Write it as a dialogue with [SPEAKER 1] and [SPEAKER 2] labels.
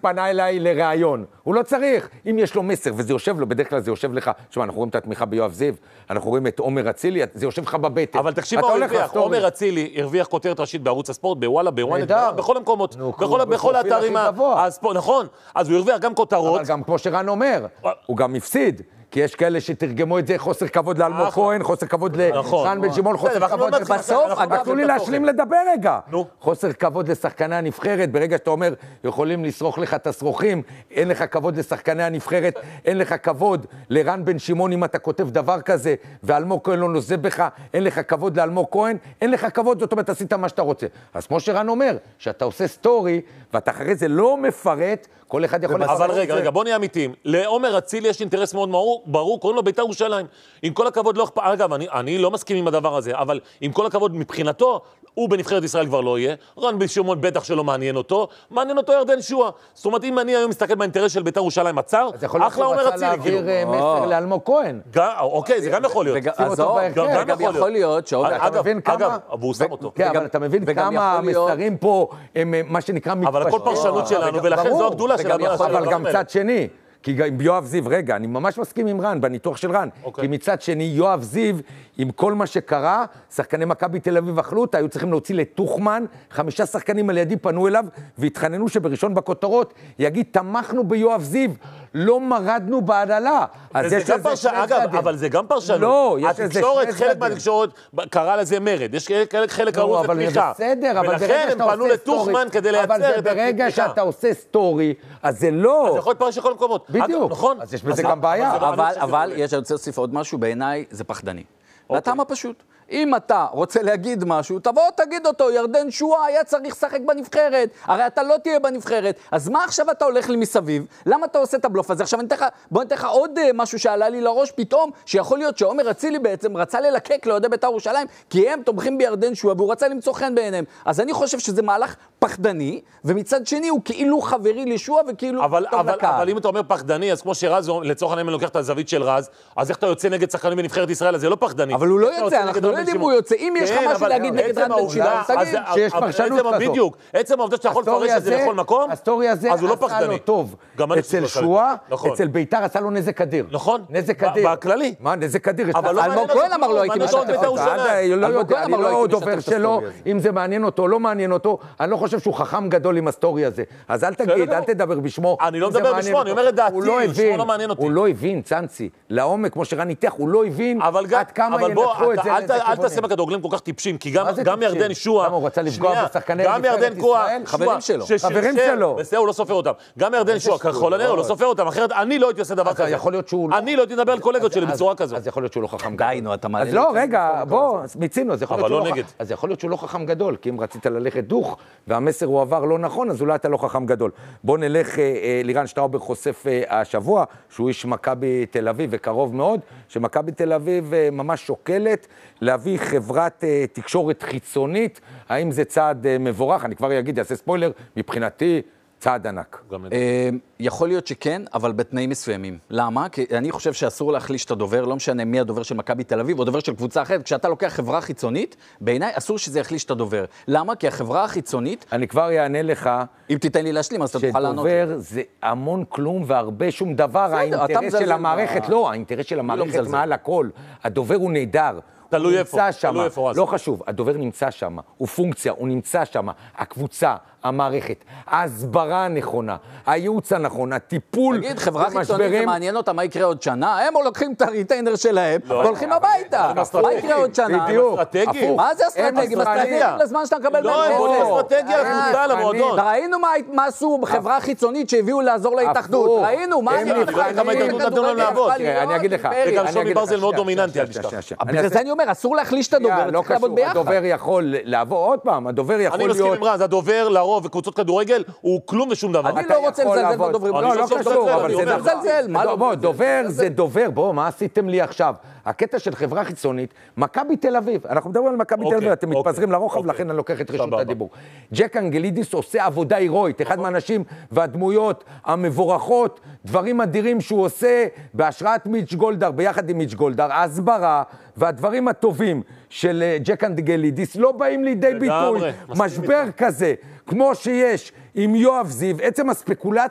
[SPEAKER 1] פנה אליי לראיון. הוא לא צריך. אם יש לו מסר, וזה יושב לו, בדרך כלל זה יושב לך. תשמע, אנחנו רואים את התמיכה ביואב זיו, אנחנו רואים את עומר אצילי, זה יושב לך בבטן.
[SPEAKER 2] אבל תקשיב מה הוא הרוויח. עומר אצילי הרוויח כותרת ראשית בערוץ הספורט, בוואלה, בוואנט, בכל המקומות, בכל האתרים. נכון. אז הוא הרוויח גם כותרות.
[SPEAKER 1] אבל גם כמו שרן אומר, הוא גם הפסיד. כי יש כאלה שתרגמו את זה, חוסר כבוד לאלמוג כהן, חוסר כבוד לרן בן שמעון, חוסר כבוד...
[SPEAKER 3] בסוף,
[SPEAKER 1] תנו לי להשלים לדבר רגע. חוסר כבוד לשחקני הנבחרת, ברגע שאתה אומר, יכולים לסרוך לך את הסרוכים, אין לך כבוד לשחקני הנבחרת, אין לך כבוד לרן בן שמעון אם אתה כותב דבר כזה, ואלמוג כהן לא נוזב בך, אין לך כבוד לאלמוג כהן, אין לך כבוד, זאת אומרת, עשית מה שאתה רוצה. אז כמו שרן אומר, שאתה עושה סטורי, ואתה אחרי זה לא מפרט, כל אחד יכול
[SPEAKER 2] אבל רגע, בוא נהיה אמיתיים. לעומר אצילי יש אינטרס מאוד ברור, קוראים לו בית"ר ירושלים. עם כל הכבוד לא אכפת, אגב, אני לא מסכים עם הדבר הזה, אבל עם כל הכבוד מבחינתו, הוא בנבחרת ישראל כבר לא יהיה. רן בן שמעון בטח שלא מעניין אותו ירדן שועה. זאת אומרת, אם אני היום מסתכל באינטרס של בית"ר ירושלים עצר, אחלה עומר אצילי,
[SPEAKER 1] כאילו. אז יכול להיות שהוא רצה להעביר מסר לאלמוג כהן.
[SPEAKER 2] אוקיי, זה גם יכול להיות.
[SPEAKER 3] גם יכול להיות
[SPEAKER 2] אגב, והוא שם אותו.
[SPEAKER 1] אבל אתה מבין כמה המסרים פה הם מה שנקרא מתפשטים.
[SPEAKER 2] אבל הכל פרשנות שלנו, ולכן זו הגדולה שלנו.
[SPEAKER 1] אבל גם צד שני. כי עם יואב זיו, רגע, אני ממש מסכים עם רן, בניתוח של רן, כי מצד שני, יואב זיו, עם כל מה שקרה, שחקני מכבי תל אביב אכלו אותה, היו צריכים להוציא לטוחמן, 5 שחקנים על ידי פנו אליו, והתחננו שבראשון בכותרות, יגיד, תמכנו ביואב זיו, לא מרדנו בהנהלה.
[SPEAKER 2] אגב, אבל זה גם פרשנות.
[SPEAKER 1] לא,
[SPEAKER 2] התקשורת, חלק מהתקשורת קרא לזה מרד, יש חלק קראו לזה תמיכה. ולכן הם פנו לטוחמן כדי לייצר את התמיכה.
[SPEAKER 1] אבל ברגע שאתה עושה סטורי, אז זה לא...
[SPEAKER 2] אז יכול להיות פרש כל מקומות.
[SPEAKER 1] בדיוק,
[SPEAKER 2] נכון?
[SPEAKER 1] אז יש בזה גם בעיה.
[SPEAKER 3] אבל אני רוצה להוסיף עוד משהו, בעיניי זה פחדני. והטעם הפשוט. אם אתה רוצה להגיד משהו, תבוא תגיד אותו, ירדן שועה היה צריך לשחק בנבחרת, הרי אתה לא תהיה בנבחרת, אז מה עכשיו אתה הולך לי מסביב? למה אתה עושה את הבלוף הזה? עכשיו בוא נתן לך עוד משהו שעלה לי לראש פתאום, שיכול להיות שעומר אצילי בעצם רצה ללקק לאוהדי בית"ר ירושלים, כי הם תומכים בירדן שועה, והוא רצה למצוא חן בעיניהם. אז אני חושב שזה מהלך פחדני, ומצד שני הוא כאילו חברי לשועה וכאילו טוב לקהל.
[SPEAKER 2] אבל אם אתה אומר פחדני, אז כמו שרז לצורך העניין לוקח את הזווית של רז, אז איך אתה יוצא נגד שחקנים בנבחרת ישראל? אז זה לא פחדני. אבל הוא לא יוצא, אנחנו לא יודעים הוא יוצא. אם יש לך משהו להגיד נגד רן בן שמעון, תגיד
[SPEAKER 1] שיש פרשנות כזאת.
[SPEAKER 2] בדיוק. עצם העובדה שאתה יכול לפרש את זה בכל מקום, אז הוא לא פחדני.
[SPEAKER 1] עשה לו טוב. אצל שועה, אצל בית"ר עשה לו נזק אדיר.
[SPEAKER 2] נכון.
[SPEAKER 1] נזק אדיר.
[SPEAKER 2] בכללי.
[SPEAKER 1] מה, נזק אדיר?
[SPEAKER 3] אלמוג כהן אמר לו, הייתי משתף
[SPEAKER 1] לא יודע, אני לא דובר שלו, אם זה מעניין אותו או לא מעניין אותו, אני לא חושב שהוא חכם גדול עם הסטורי הזה. אז אל תגיד, אל תדבר בשמו.
[SPEAKER 2] אני לא מדבר בשמו, אני אומר את דעתי, שמו לא מעניין אותי.
[SPEAKER 1] הוא לא הבין, צאנצי, לעומק, כמו שרן ניתח, הוא לא הבין עד כמה ינתחו את זה.
[SPEAKER 2] אל תעשה בכדורגלנים כל כך טיפשים, כי גם ירדן שועה,
[SPEAKER 1] הוא רצה לפגוע בשחקני
[SPEAKER 2] נבחרת ישראל,
[SPEAKER 1] חברים שלו.
[SPEAKER 2] בסדר, הוא לא סופר אותם. גם ירדן שועה, ככל הנראה, הוא לא סופר אותם, אחרת אני לא הייתי עושה דבר כזה. אני לא הייתי לדבר על קולגות שלי בצורה כזאת.
[SPEAKER 1] אז יכול להיות שהוא לא חכם
[SPEAKER 3] די, נו, אתה מעלה.
[SPEAKER 1] אז לא, רגע, בוא, מיצינו,
[SPEAKER 2] אז
[SPEAKER 1] יכול להיות שהוא לא חכם גדול, כי אם רצית ללכת דוך, והמסר הוא עבר לא נכון, אז אולי אתה לא חכם גדול. בוא נלך, לירן שטראובר חושף השבוע, שהוא איש מכבי תל אביב וקרוב מאוד, שמכבי תל אביב ממש שוקלת להביא חברת תקשורת חיצונית. האם זה צעד מבורך? אני כבר אגיד, יעשה ספוילר, מבחינתי צעד ענק.
[SPEAKER 3] יכול להיות שכן, אבל בתנאים מסוימים. למה? כי אני חושב שאסור להחליש את הדובר, לא משנה מי הדובר של מכבי תל אביב או דובר של קבוצה אחרת. כשאתה לוקח חברה חיצונית, בעיניי אסור שזה יחליש את הדובר. למה? כי החברה החיצונית...
[SPEAKER 1] אני כבר יענה לך...
[SPEAKER 3] אם תיתן לי להשלים, אז אתה תוכל לענות.
[SPEAKER 1] שדובר זה המון כלום והרבה שום דבר. האינטרס של המערכת, לא, האינטרס של המערכת מעל הכל. הדובר הוא נהדר.
[SPEAKER 2] תלוי איפה,
[SPEAKER 1] לא חשוב, הדובר נמצא שם, הוא פונקציה, הוא נמצא שם, הקבוצה, המערכת, ההסברה הנכונה, הייעוץ הנכון, הטיפול
[SPEAKER 3] במשברים. תגיד, חברה חיצונית זה מעניין אותה, מה יקרה עוד שנה? הם לוקחים את הריטיינר שלהם, והולכים הביתה. מה יקרה עוד שנה?
[SPEAKER 1] בדיוק.
[SPEAKER 3] מה זה אסטרטגיים? אסטרטגיים לזמן שאתה מקבל
[SPEAKER 2] לא, הם בונים אסטרטגיה לקבוצה, למועדון.
[SPEAKER 3] ראינו מה עשו בחברה חיצונית שהביאו לעזור להתאחדות. ראינו, מה
[SPEAKER 2] אני אגיד לך. וגם שלומי ברזל מאוד דומיננטי, אל תשכח.
[SPEAKER 3] בגלל זה אני אומר, אסור להחליש את הדובר, צריך לעבוד ביחד.
[SPEAKER 1] הדובר יכול לעבור עוד פעם, הדובר יכול להיות...
[SPEAKER 2] אני מסכים עם רז, הדובר לרוב וקבוצות כדורגל הוא כלום ושום דבר.
[SPEAKER 3] אני לא רוצה לזלזל בדוברים.
[SPEAKER 1] לא קשור, אבל זה
[SPEAKER 3] לזלזל.
[SPEAKER 1] בוא, דובר זה דובר, בוא, מה עשיתם לי עכשיו? הקטע של חברה חיצונית, מכבי תל אביב, אנחנו מדברים על מכבי תל אביב, אתם מתפזרים לרוחב, לכן אני לוקח את רשות הדיבור. ג'ק אנגלידיס עושה עבודה הירואית, אחד מהאנשים והדמויות המבורכות, דברים אדירים שהוא עושה בהשראת מיץ' גולדהר, ביחד עם מיץ' גולדהר, ההסברה והדברים הטובים של ג'ק אנגלידיס לא באים לידי ביטוי. משבר כזה, כמו שיש עם יואב זיו, עצם הספקולציה,